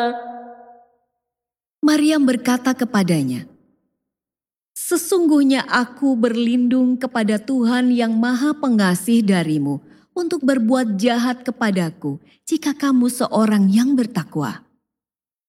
Maryam berkata kepadanya, "Sesungguhnya aku berlindung kepada Tuhan yang Maha Pengasih darimu untuk berbuat jahat kepadaku jika kamu seorang yang bertakwa."